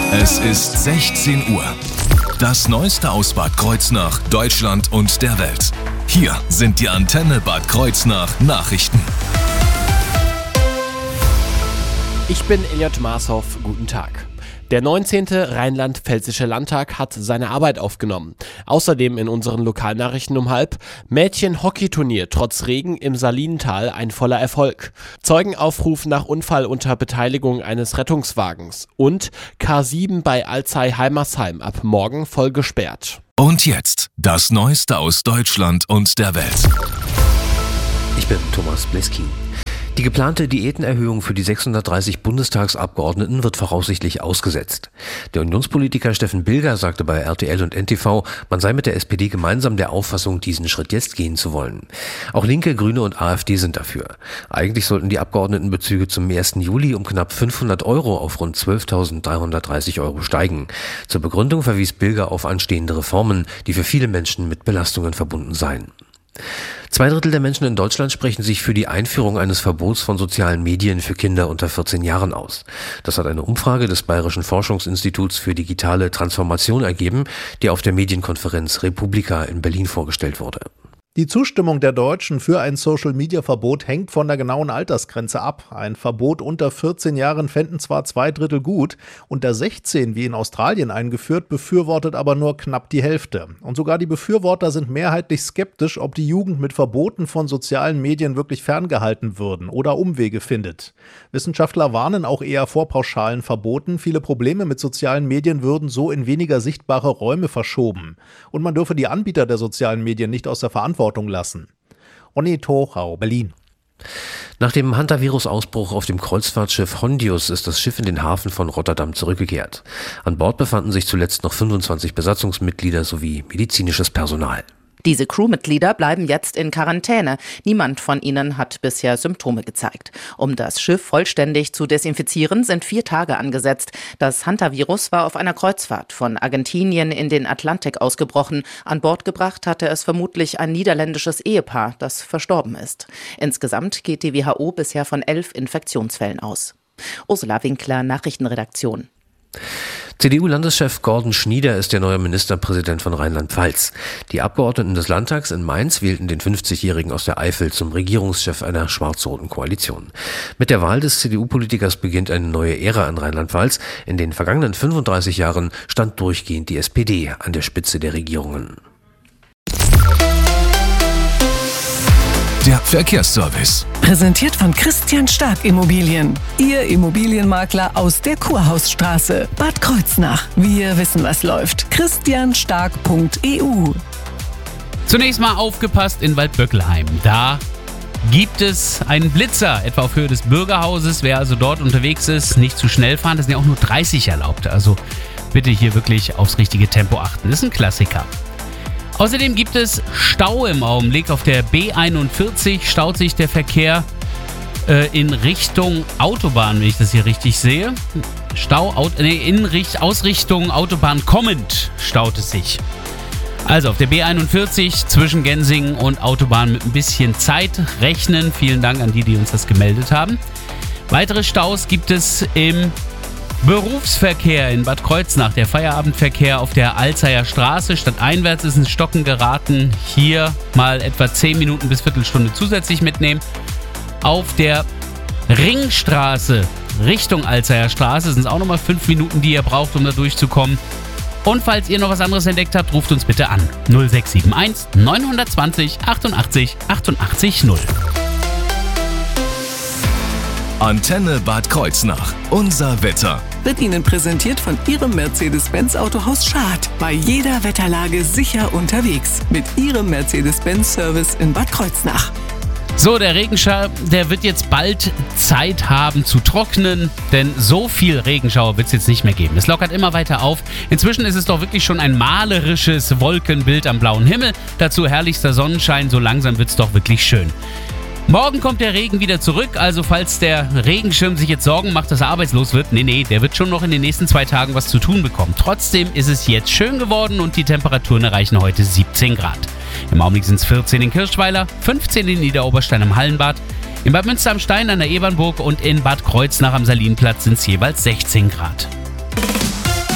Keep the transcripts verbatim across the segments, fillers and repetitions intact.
Es ist sechzehn Uhr. Das Neueste aus Bad Kreuznach, Deutschland und der Welt. Hier sind die Antenne Bad Kreuznach Nachrichten. Ich bin Elliot Marshoff, guten Tag. Der neunzehnte Rheinland-Pfälzische Landtag hat seine Arbeit aufgenommen. Außerdem in unseren Lokalnachrichten um halb: Mädchen-Hockeyturnier trotz Regen im Salinental ein voller Erfolg. Zeugenaufruf nach Unfall unter Beteiligung eines Rettungswagens. Und K sieben bei Alzey-Heimersheim ab morgen voll gesperrt. Und jetzt das Neueste aus Deutschland und der Welt. Ich bin Thomas Bleski. Die geplante Diätenerhöhung für die sechshundertdreißig Bundestagsabgeordneten wird voraussichtlich ausgesetzt. Der Unionspolitiker Steffen Bilger sagte bei R T L und N T V, man sei mit der S P D gemeinsam der Auffassung, diesen Schritt jetzt gehen zu wollen. Auch Linke, Grüne und AfD sind dafür. Eigentlich sollten die Abgeordnetenbezüge zum ersten Juli um knapp fünfhundert Euro auf rund zwölftausenddreihundertdreißig Euro steigen. Zur Begründung verwies Bilger auf anstehende Reformen, die für viele Menschen mit Belastungen verbunden seien. Zwei Drittel der Menschen in Deutschland sprechen sich für die Einführung eines Verbots von sozialen Medien für Kinder unter vierzehn Jahren aus. Das hat eine Umfrage des Bayerischen Forschungsinstituts für digitale Transformation ergeben, die auf der Medienkonferenz Republika in Berlin vorgestellt wurde. Die Zustimmung der Deutschen für ein Social-Media-Verbot hängt von der genauen Altersgrenze ab. Ein Verbot unter vierzehn Jahren fänden zwar zwei Drittel gut, unter sechzehn, wie in Australien eingeführt, befürwortet aber nur knapp die Hälfte. Und sogar die Befürworter sind mehrheitlich skeptisch, ob die Jugend mit Verboten von sozialen Medien wirklich ferngehalten würden oder Umwege findet. Wissenschaftler warnen auch eher vor pauschalen Verboten. Viele Probleme mit sozialen Medien würden so in weniger sichtbare Räume verschoben. Und man dürfe die Anbieter der sozialen Medien nicht aus der Verantwortung lassen. Onni Tochau, Berlin. Nach dem Hantavirus-Ausbruch auf dem Kreuzfahrtschiff Hondius ist das Schiff in den Hafen von Rotterdam zurückgekehrt. An Bord befanden sich zuletzt noch fünfundzwanzig Besatzungsmitglieder sowie medizinisches Personal. Diese Crewmitglieder bleiben jetzt in Quarantäne. Niemand von ihnen hat bisher Symptome gezeigt. Um das Schiff vollständig zu desinfizieren, sind vier Tage angesetzt. Das Hantavirus war auf einer Kreuzfahrt von Argentinien in den Atlantik ausgebrochen. An Bord gebracht hatte es vermutlich ein niederländisches Ehepaar, das verstorben ist. Insgesamt geht die W H O bisher von elf Infektionsfällen aus. Ursula Winkler, Nachrichtenredaktion. C D U-Landeschef Gordon Schnieder ist der neue Ministerpräsident von Rheinland-Pfalz. Die Abgeordneten des Landtags in Mainz wählten den fünfzigjährigen aus der Eifel zum Regierungschef einer schwarz-roten Koalition. Mit der Wahl des C D U-Politikers beginnt eine neue Ära in Rheinland-Pfalz. In den vergangenen fünfunddreißig Jahren stand durchgehend die S P D an der Spitze der Regierungen. Der Verkehrsservice. Präsentiert von Christian Stark Immobilien. Ihr Immobilienmakler aus der Kurhausstraße, Bad Kreuznach. Wir wissen, was läuft. christian stark punkt e u. Zunächst mal aufgepasst in Waldböckelheim. Da gibt es einen Blitzer, etwa auf Höhe des Bürgerhauses. Wer also dort unterwegs ist, nicht zu schnell fahren. Das sind ja auch nur dreißig erlaubt. Also bitte hier wirklich aufs richtige Tempo achten. Das ist ein Klassiker. Außerdem gibt es Stau im Augenblick. Auf der B einundvierzig staut sich der Verkehr äh, in Richtung Autobahn, wenn ich das hier richtig sehe. Stau, Aut- nee, in Richt- Ausrichtung Autobahn kommend staut es sich. Also auf der B einundvierzig zwischen Gensingen und Autobahn mit ein bisschen Zeit rechnen. Vielen Dank an die, die uns das gemeldet haben. Weitere Staus gibt es im Berufsverkehr in Bad Kreuznach. Der Feierabendverkehr auf der Alzeyer Straße. Stadteinwärts ist ins Stocken geraten. Hier mal etwa zehn Minuten bis Viertelstunde zusätzlich mitnehmen. Auf der Ringstraße Richtung Alzeyer Straße sind es auch nochmal fünf Minuten, die ihr braucht, um da durchzukommen. Und falls ihr noch was anderes entdeckt habt, ruft uns bitte an. null sechs sieben eins neun zwei null achtundachtzig achtundachtzig null. Antenne Bad Kreuznach. Unser Wetter. Wird Ihnen präsentiert von Ihrem Mercedes-Benz Autohaus Schad. Bei jeder Wetterlage sicher unterwegs. Mit Ihrem Mercedes-Benz-Service in Bad Kreuznach. So, der Regenschauer, der wird jetzt bald Zeit haben zu trocknen, denn so viel Regenschauer wird es jetzt nicht mehr geben. Es lockert immer weiter auf. Inzwischen ist es doch wirklich schon ein malerisches Wolkenbild am blauen Himmel. Dazu herrlichster Sonnenschein, so langsam wird es doch wirklich schön. Morgen kommt der Regen wieder zurück, also falls der Regenschirm sich jetzt Sorgen macht, dass er arbeitslos wird, nee, nee, der wird schon noch in den nächsten zwei Tagen was zu tun bekommen. Trotzdem ist es jetzt schön geworden und die Temperaturen erreichen heute siebzehn Grad. Im Augenblick sind es vierzehn in Kirchweiler, fünfzehn in Niederoberstein am Hallenbad, in Bad Münster am Stein an der Ebernburg und in Bad Kreuznach am Salinenplatz sind es jeweils sechzehn Grad.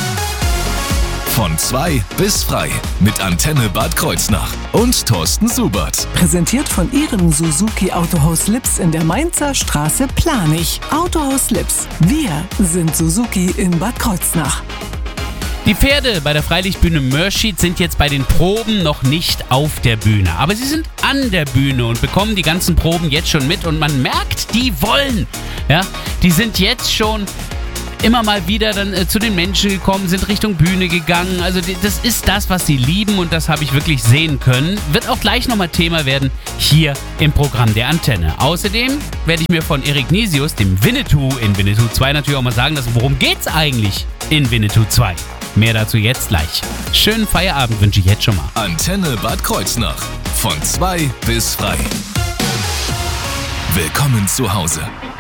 Von zwei bis frei mit Antenne Bad Kreuznach und Thorsten Subert. Präsentiert von Ihrem Suzuki Autohaus Lips in der Mainzer Straße Planich. Autohaus Lips. Wir sind Suzuki in Bad Kreuznach. Die Pferde bei der Freilichtbühne Mörschid sind jetzt bei den Proben noch nicht auf der Bühne. Aber sie sind an der Bühne und bekommen die ganzen Proben jetzt schon mit. Und man merkt, die wollen. Ja, die sind jetzt schon immer mal wieder dann äh, zu den Menschen gekommen, sind Richtung Bühne gegangen. Also die, das ist das, was sie lieben und das habe ich wirklich sehen können. Wird auch gleich nochmal Thema werden hier im Programm der Antenne. Außerdem werde ich mir von Erik Nisius, dem Winnetou in Winnetou zwei, natürlich auch mal sagen lassen, worum geht's eigentlich in Winnetou zwei. Mehr dazu jetzt gleich. Schönen Feierabend wünsche ich jetzt schon mal. Antenne Bad Kreuznach. Von zwei bis frei. Willkommen zu Hause.